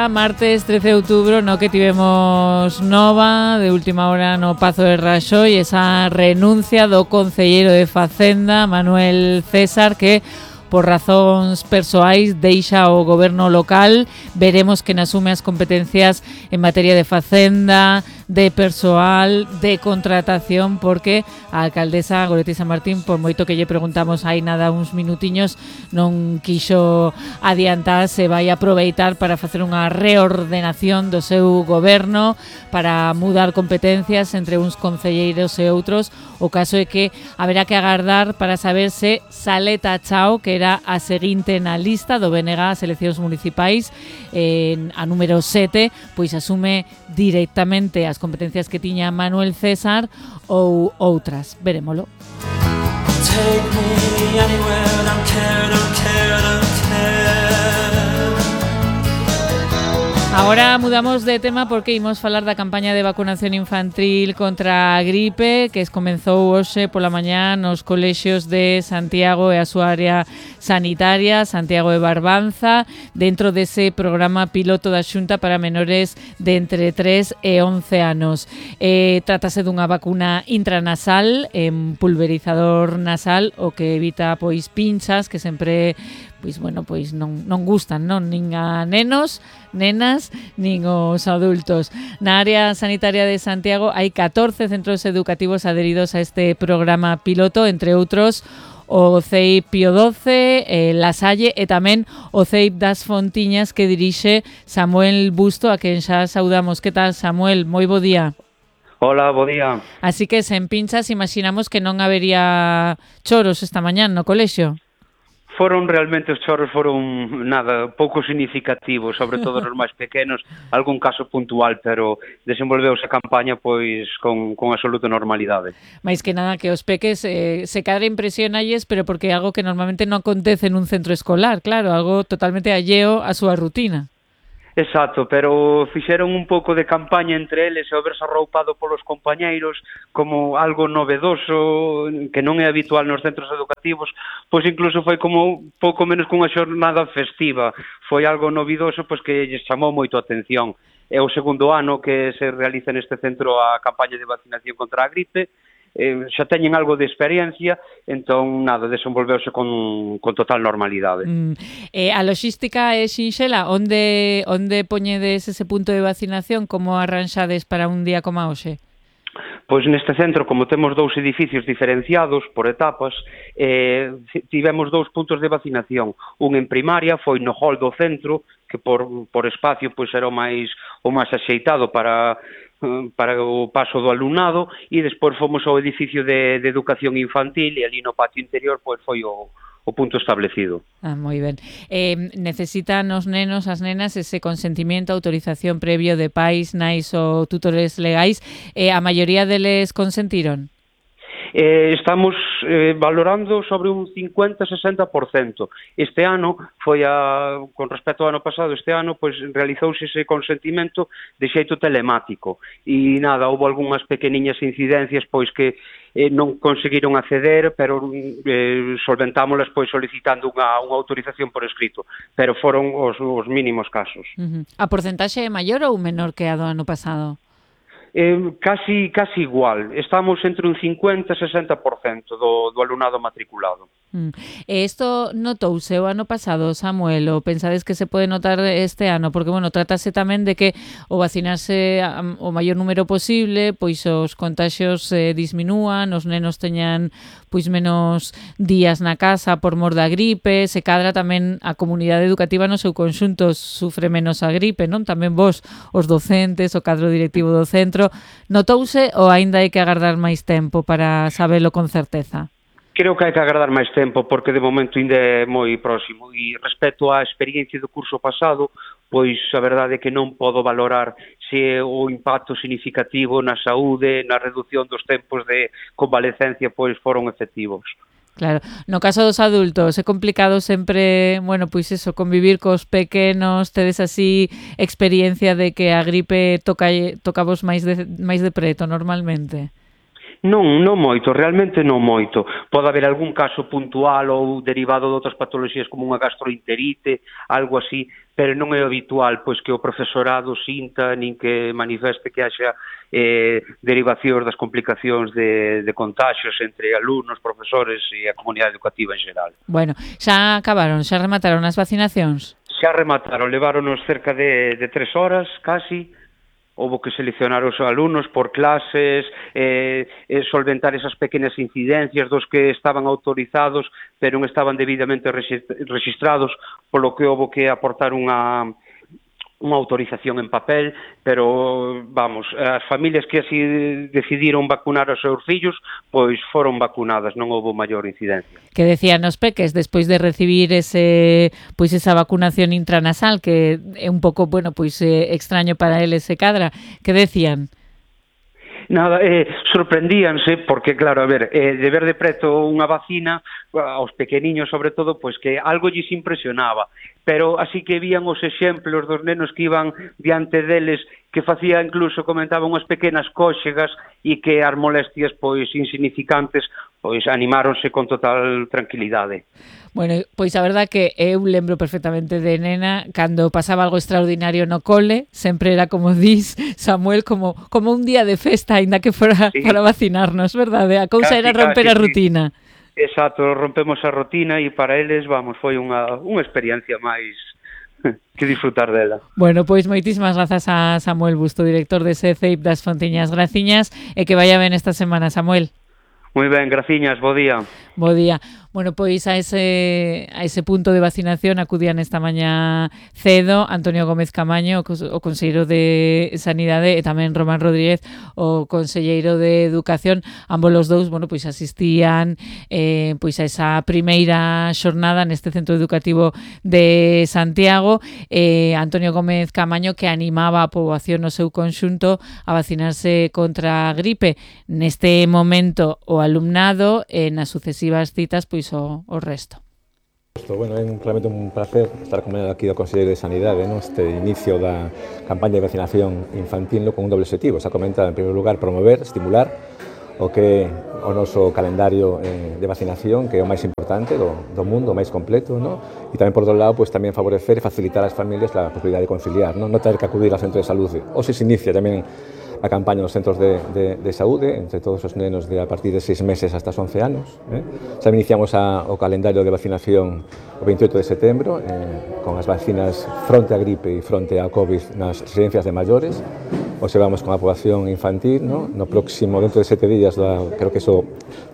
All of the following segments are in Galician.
día, martes 13 de outubro, no que tivemos nova de última hora no Pazo de Raxoi, esa renuncia do concelleiro de Facenda, Manuel César, que por razóns persoais deixa o goberno local. Veremos quen asume as competencias en materia de Facenda, de persoal, de contratación, porque a alcaldesa Goretti San Martín, por moito que lle preguntamos hai nada uns minutiños, non quixo adiantar se vai aproveitar para facer unha reordenación do seu goberno, para mudar competencias entre uns concelleiros e outros. O caso é que haberá que agardar para saber se Saleta Chao, que era a seguinte na lista do BNG ás eleccións municipais, a número 7, pois asume directamente as competencias que tiña Manuel César ou outras. Verémolo. Take me anywhere, don't care, don't care, don't care. Agora mudamos de tema porque imos falar da campaña de vacunación infantil contra a gripe que comenzou hoxe pola mañá nos colexios de Santiago e a súa área sanitaria, Santiago de Barbanza, dentro dese programa piloto da Xunta para menores de entre 3 e 11 anos. Trátase dunha vacuna intranasal en pulverizador nasal, o que evita pois pinchas que sempre non gustan, non? Nin a nenos, nenas, nin os adultos. Na área sanitaria de Santiago hai 14 centros educativos adheridos a este programa piloto, entre outros o CEIP Pío XII, La Salle e tamén o CEIP das Fontiñas que dirixe Samuel Busto, a quen xa saudamos. Que tal, Samuel? Moi bo día. Hola, bo día. Así que sen pinchas imaginamos que non habería choros esta mañán no colexio. Realmente os choros foron pouco significativos, sobre todo os máis pequenos, algún caso puntual, pero desenvolveuse a campaña pois con absoluta normalidade. Mais que nada, que os peques se cadra impresionalles, pero porque é algo que normalmente non acontece nun centro escolar, claro, algo totalmente alleo á súa rutina. Exacto, pero fixeron un pouco de campaña entre eles e o verse arroupado polos compañeiros como algo novedoso que non é habitual nos centros educativos, pois incluso foi como pouco menos cunha xornada festiva, foi algo novidoso pois que lles chamou moito a atención. É o segundo ano que se realiza neste centro a campaña de vacinación contra a gripe, xa teñen algo de experiencia, entón desenvolveuse con total normalidade. A logística é sinxela? Onde poñedes ese punto de vacinación? Como arranxades para un día como hoxe? Pois neste centro, como temos dous edificios diferenciados por etapas, tivemos dous puntos de vacinación. Un en primaria, foi no hall do centro, que por espacio pois era o máis axeitado para o paso do alumnado, e despois fomos ao edificio de educación infantil e ali no patio interior pois foi o punto establecido. Moi ben. Necesitan os nenos, as nenas, ese consentimento, autorización previo de pais, nais ou tutores legais. A maioría deles consentiron? Estamos valorando sobre un 50-60%. Este ano foi con respecto ao ano pasado, este ano pois realizouse ese consentimento de xeito telemático e houve algunhas pequeniñas incidencias pois que non conseguiron acceder, pero solventámolas pois solicitando unha autorización por escrito, pero foron os mínimos casos. A porcentaxe é maior ou menor que a do ano pasado? Casi igual. Estamos entre un 50 e 60% do alumnado matriculado. Isto notouse o ano pasado, Samuel, ou pensades que se pode notar este ano? Porque, trátase tamén de que o vacinarse o maior número posible, pois os contaxios disminúan, os nenos teñan pois menos días na casa por mor da gripe, se cadra tamén a comunidade educativa no seu conxunto sufre menos a gripe, non? Tamén vos, os docentes, o cadro directivo do centro, notouse ou aínda hai que agardar máis tempo para sabelo con certeza? Creo que hai que agardar máis tempo porque de momento ainda é moi próximo e respecto á experiencia do curso pasado, pois a verdade é que non podo valorar se o impacto significativo na saúde, na reducción dos tempos de convalecencia pois foron efectivos. Claro, no caso dos adultos é complicado sempre, convivir cos pequenos, tedes así experiencia de que a gripe toca vos máis de preto normalmente? Non moito, realmente non moito. Pode haber algún caso puntual ou derivado de outras patoloxías como unha gastroenterite, algo así, pero non é habitual pois que o profesorado sinta nin que manifeste que haxa derivacións das complicacións de contaxios entre alumnos, profesores e a comunidade educativa en xeral. Bueno, xa acabaron, xa remataron as vacinacións? Xa remataron, leváronos cerca de 3 horas, casi. Houbo que seleccionar os alumnos por clases, solventar esas pequenas incidencias dos que estaban autorizados pero non estaban debidamente registrados, polo que houbo que aportar unha autorización en papel, pero, vamos, as familias que así decidiron vacunar os seus fillos, pois foron vacunadas, non houbo maior incidencia. Que decían os peques despois de recibir esa vacunación intranasal, que é un pouco, bueno, pois extraño para eles se cadra, que decían? Nada, sorprendíanse porque, claro, a ver, de ver de preto unha vacina, aos pequeniños sobre todo, pois que algo lles impresionaba, pero así que vían os exemplos dos nenos que iban diante deles, que facía incluso, comentaban, unhas pequenas cóxegas e que as molestias pois insignificantes pois animáronse con total tranquilidade. Bueno, pois a verdad que eu lembro perfectamente de nena cando pasaba algo extraordinario no cole, sempre era como dis, Samuel, como un día de festa, aínda que fora para vacinarnos, verdade? A cousa era romper a rutina. Exacto, rompemos a rutina e para eles, vamos, foi unha experiencia máis que disfrutar dela. Bueno, pois moitísimas grazas a Samuel Busto, director de CEIP das Fontiñas. Graciñas e que vaya ben esta semana, Samuel. Moi ben, graciñas, bo día. Bo día. Bueno, pois a ese punto de vacinación acudían esta mañá cedo Antonio Gómez Camaño, o conselleiro de Sanidade, e tamén Román Rodríguez, o conselleiro de Educación. Ambos os dous, bueno, pois asistían pois a esa primeira xornada neste centro educativo de Santiago. Antonio Gómez Camaño, que animaba a poboación no seu conxunto a vacinarse contra a gripe. Neste momento o alumnado, nas sucesivas citas, pois o resto. Bueno, é realmente un placer estar acompañado aquí do Conselleiro de Sanidade neste inicio da campaña de vacinación infantil con un doble objetivo. Se ha comentado, en primeiro lugar, promover, estimular o que o noso calendario de vacinación, que é o máis importante do mundo, o máis completo, e tamén, por outro lado, pues, tamén favorecer e facilitar ás familias a posibilidade de conciliar, non ter que acudir ao centro de saúde. Ou se inicia tamén a campaña nos centros de saúde, entre todos os nenos de a partir de 6 meses hasta 11 anos. Xa iniciamos o calendario de vacinación o 28 de setembro, con as vacinas fronte a gripe e fronte a COVID nas residencias de maiores. Hoxe vamos con a poboación infantil, no próximo, dentro de 7 días, creo que é o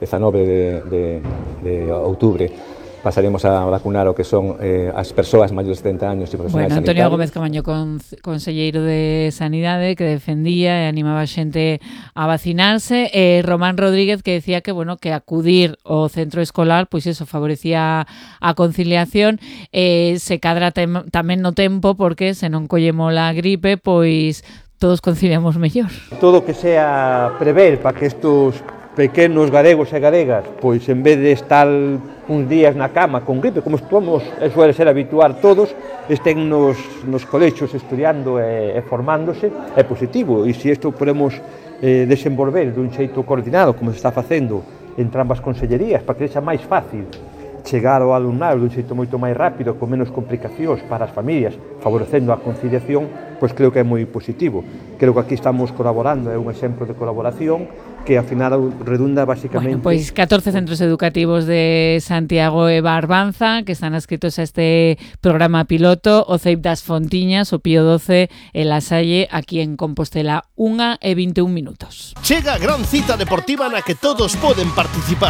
19 de outubro, pasaremos a vacunar o que son as persoas maiores de 70 años e profesionais sanitarios. Antonio Gómez Camaño, conselleiro de Sanidade, que defendía e animaba a xente a vacinarse, e Román Rodríguez, que decía que, bueno, que acudir ao centro escolar, pois eso, favorecía a conciliación, se cadra tamén no tempo, porque se non collemos a gripe, pois todos conciliamos mellor. Todo que sea prever para que estos pequenos galegos e galegas, pois en vez de estar uns días na cama con gripe, como estamos, suele ser habitual todos, estén nos colexios estudiando e formándose, é positivo. E se isto podemos desenvolver dun xeito coordinado, como se está facendo entre ambas consellerías, para que sexa máis fácil chegar ao alumnado dun xeito moito máis rápido, con menos complicacións para as familias, favorecendo a conciliación, pois creo que é moi positivo. Creo que aquí estamos colaborando, é un exemplo de colaboración que ao final redunda basicamente... Bueno, pois 14 centros educativos de Santiago e Barbanza que están adscritos a este programa piloto, o CEIP das Fontiñas, o Pío XII e La Salle, aquí en Compostela, 1:21 minutos. Chega a gran cita deportiva na que todos poden participar.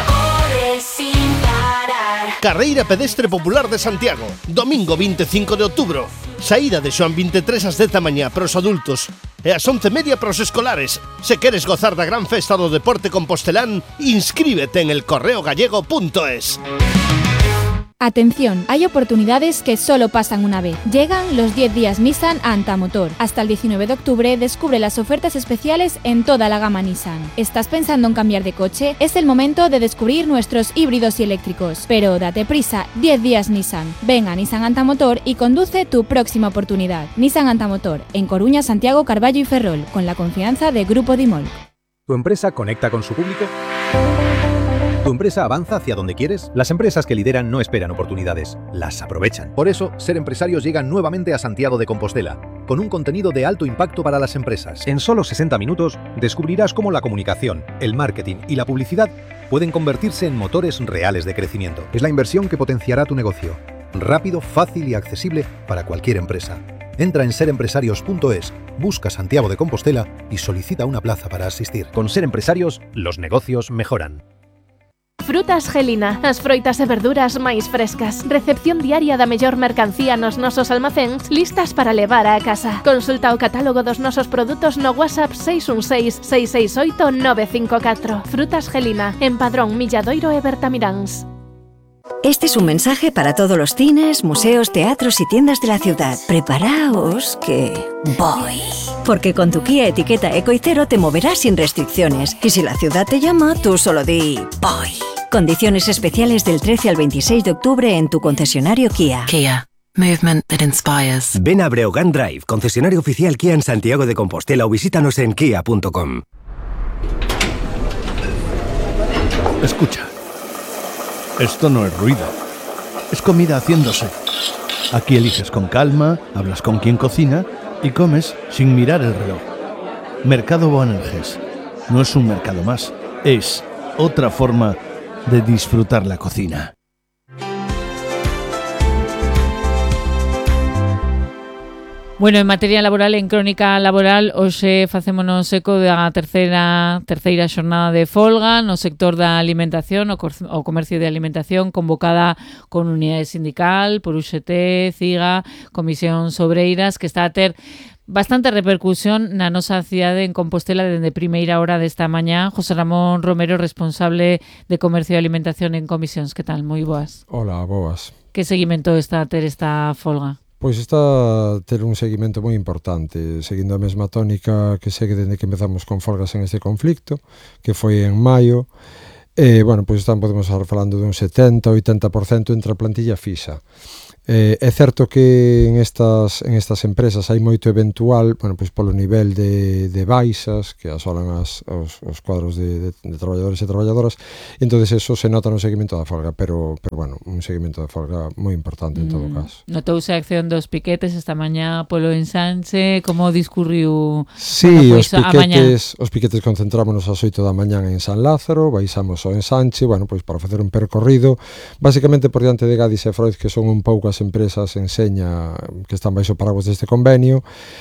Carreira pedestre popular de Santiago, domingo 25 de outubro. Saída de Xoán 23 ás 10 da mañá para os adultos e ás 11:30 para os escolares. Se queres gozar da gran festa do deporte compostelán, inscríbete en elcorreogallego.es. Atención, hay oportunidades que solo pasan una vez. Llegan los 10 días Nissan a Antamotor. Hasta el 19 de octubre descubre las ofertas especiales en toda la gama Nissan. ¿Estás pensando en cambiar de coche? Es el momento de descubrir nuestros híbridos y eléctricos. Pero date prisa, 10 días Nissan. Ven a Nissan Antamotor y conduce tu próxima oportunidad. Nissan Antamotor, en Coruña, Santiago, Carballo y Ferrol, con la confianza de Grupo Dimol. ¿Tu empresa conecta con su público? ¿Tu empresa avanza hacia donde quieres? Las empresas que lideran no esperan oportunidades, las aprovechan. Por eso, Ser Empresarios llega nuevamente a Santiago de Compostela, con un contenido de alto impacto para las empresas. En solo 60 minutos, descubrirás cómo la comunicación, el marketing y la publicidad pueden convertirse en motores reales de crecimiento. Es la inversión que potenciará tu negocio. Rápido, fácil y accesible para cualquier empresa. Entra en serempresarios.es, busca Santiago de Compostela y solicita una plaza para asistir. Con Ser Empresarios, los negocios mejoran. Frutas Gelina, as froitas e verduras máis frescas. Recepción diaria da mellor mercancía nos nosos almacéns, listas para levar á casa. Consulta o catálogo dos nosos produtos no WhatsApp 616-668-954. Frutas Gelina, en Padrón, Milladoiro e Bertamiráns. Este es un mensaje para todos los cines, museos, teatros y tiendas de la ciudad. Preparaos que voy. Porque con tu Kia etiqueta Eco y Cero te moverás sin restricciones. Y si la ciudad te llama, tú solo di voy. Condiciones especiales del 13 al 26 de octubre en tu concesionario Kia. Kia. Movement that inspires. Ven a Breogán Drive, concesionario oficial Kia en Santiago de Compostela o visítanos en kia.com. Escucha. Esto no es ruido. Es comida haciéndose. Aquí eliges con calma, hablas con quien cocina y comes sin mirar el reloj. Mercado Boanerges. No es un mercado más. Es otra forma de disfrutar la cocina. Bueno, en materia laboral, en crónica laboral, hoxe facémonos eco da terceira xornada de folga no sector da alimentación, o comercio de alimentación, convocada con unidade sindical, por UGT, CIGA, Comisión Obreiras, que está a ter bastante repercusión na nosa cidade en Compostela dende primeira hora desta mañá. José Ramón Romero, responsable de comercio de alimentación en Comisións. Que tal? Moi boas. Hola, boas. Que seguimento está a ter esta folga? Pois está a ter un seguimento moi importante, seguindo a mesma tónica que segue dende que empezamos con folgas en este conflicto, que foi en maio. Bueno, pois podemos estar falando dun 70-80% entre a plantilla fixa. É certo que en estas empresas hai moito eventual, bueno, pois polo nivel de baixas que asolan os cuadros de traballadores e traballadoras, e entonces eso se nota no seguimento da folga, pero bueno, un seguimento da folga moi importante en todo caso. Notouse a acción dos piquetes esta mañá polo ensanche, como discurriu? Sí, bueno, pois os piquetes concentrámonos ás 8 da mañá en San Lázaro, baixamos ao ensanche, bueno, pois para facer un percorrido, basicamente por diante de Gadis e Freud, que son un pouco as empresas enseña que están baixo paraguas deste convenio.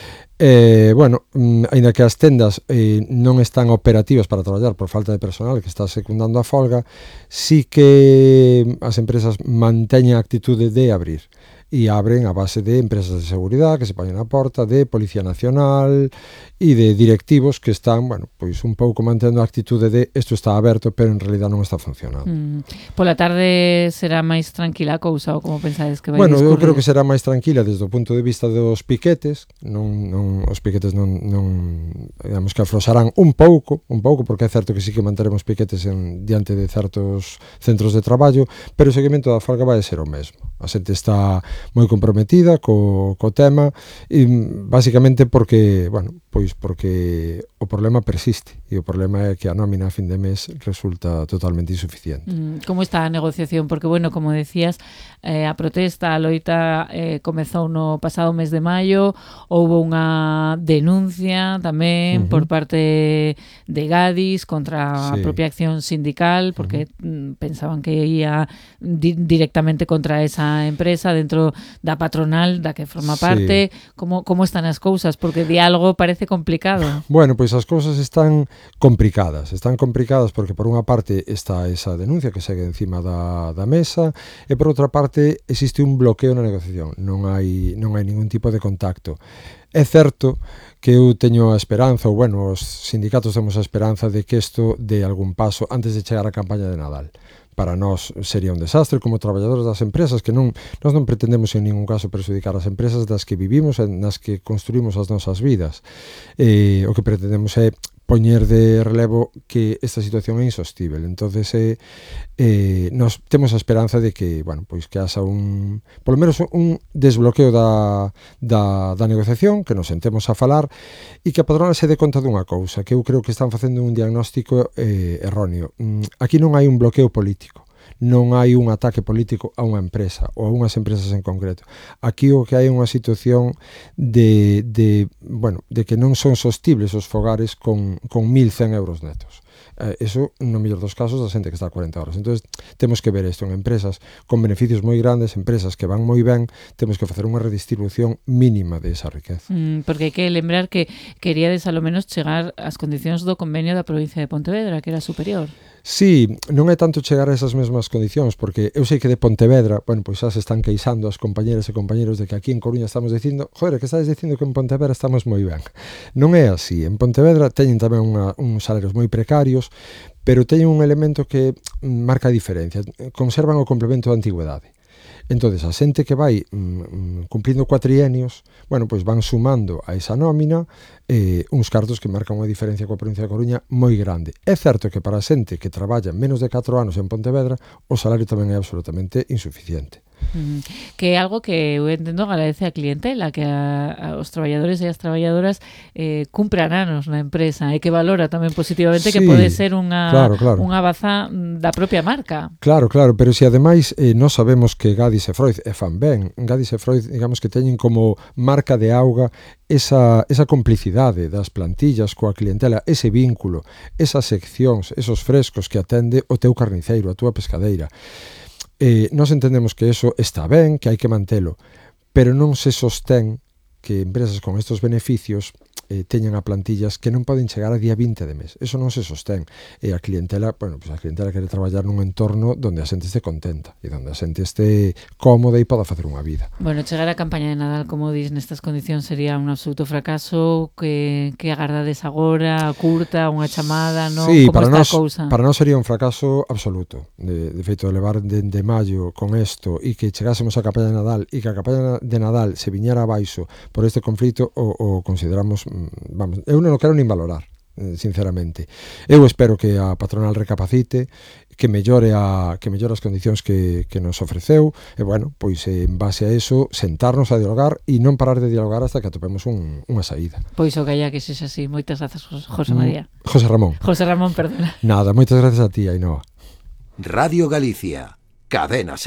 Bueno, aínda que as tendas non están operativas para traballar por falta de personal que está secundando a folga, sí que as empresas manteñen a actitude de abrir, e abren a base de empresas de seguridade que se poñen na porta, de Policía Nacional e de directivos que están, bueno, pois un pouco mantendo a actitude de isto está aberto, pero en realidad non está funcionando. Pola tarde será máis tranquila a cousa, ou como pensades que vai discurrir? Bueno, eu creo que será máis tranquila desde o punto de vista dos piquetes, os piquetes non digamos que aflosarán un pouco, porque é certo que sí que manteremos piquetes diante de certos centros de traballo, pero o seguimento da folga vai ser o mesmo. A xente está moi comprometida co tema, e basicamente porque, bueno, pois porque o problema persiste, e o problema é que a nómina a fin de mes resulta totalmente insuficiente. Como está a negociación? Porque, bueno, como decías, a protesta, a loita comezou no pasado mes de maio, houve unha denuncia tamén por parte de Gadis contra a propia acción sindical, porque pensaban que ia directamente contra esa empresa dentro da patronal da que forma parte. Como están as cousas? Porque diálogo parece complicado. Bueno, pois as cousas están complicadas porque por unha parte está esa denuncia que segue encima da mesa, e por outra parte existe un bloqueo na negociación, non hai ningún tipo de contacto. É certo que eu teño a esperanza, ou bueno, os sindicatos temos a esperanza de que isto dé algún paso antes de chegar a campaña de Nadal. Para nós sería un desastre como traballadores das empresas, que nós non pretendemos en ningún caso perjudicar as empresas das que vivimos e nas que construímos as nosas vidas. O que pretendemos é poñer de relevo que esta situación é insostível. Entonces nos temos a esperanza de que, bueno, pois que haxa polo menos un desbloqueo da negociación, que nos sentemos a falar e que a patronal se dé conta dunha cousa, que eu creo que están facendo un diagnóstico erróneo. Aquí non hai un bloqueo político, non hai un ataque político a unha empresa ou a unhas empresas en concreto. Aquí o que hai é unha situación de que non son sostibles os fogares con 1.100 euros netos. Eso, no mellor dos casos, da xente que está a 40 horas. Entón, temos que ver isto en empresas con beneficios moi grandes, empresas que van moi ben, temos que facer unha redistribución mínima de esa riqueza. Porque hai que lembrar que queríades a lo menos chegar ás condicións do convenio da provincia de Pontevedra, que era superior. Sí, non é tanto chegar a esas mesmas condicións, porque eu sei que de Pontevedra, bueno, pois xa se están queixando as compañeras e compañeros de que aquí en Coruña estamos dicindo, joder, que estades dicindo que en Pontevedra estamos moi ben. Non é así. En Pontevedra teñen tamén uns salarios moi precarios, pero teñen un elemento que marca a diferencia. Conservan o complemento de antigüedade. Entonces, a xente que vai cumplindo cuatrienios, bueno, pois van sumando a esa nómina uns cartos que marcan unha diferencia coa provincia de Coruña moi grande. É certo que para a xente que traballa menos de 4 anos en Pontevedra, o salario tamén é absolutamente insuficiente. Que é algo que eu entendo agradece a clientela, que os traballadores e as traballadoras cumpran anos na empresa e que valora tamén positivamente, sí, que pode ser unha baza da propia marca. Claro, pero se ademais nós sabemos que Gadis e Freud fan ben. Gadis e Freud, digamos que teñen como marca de auga esa complicidade das plantillas coa clientela, ese vínculo, esas seccións, esos frescos que atende o teu carniceiro, a túa pescadeira. Nós entendemos que eso está ben, que hai que mantelo, pero non se sostén que empresas con estes beneficios teñan a plantillas que non poden chegar a día 20 de mes. Eso non se sostén. E a clientela, bueno, pues a clientela quere traballar nun entorno donde a xente este contenta e donde a xente este cómoda e poda facer unha vida. Bueno, chegar a campaña de Nadal, como dis, nestas condicións sería un absoluto fracaso. Que agardades agora, curta, unha chamada, non? Sí, como está a cousa? Para nós sería un fracaso absoluto. De feito, de levar de maio con isto e que chegásemos a campaña de Nadal e que a campaña de Nadal se viñera abaixo por este conflito, o consideramos, vamos, eu non o quero nin valorar, sinceramente. Eu espero que a patronal recapacite, que mellore as condicións que nos ofreceu, e bueno, pois en base a eso sentarnos a dialogar e non parar de dialogar hasta que atopemos unha saída. Pois o que haya que sexa así. Moitas grazas, José María. José Ramón, perdona. Nada, moitas grazas a ti, Ainhoa. Radio Galicia, Cadena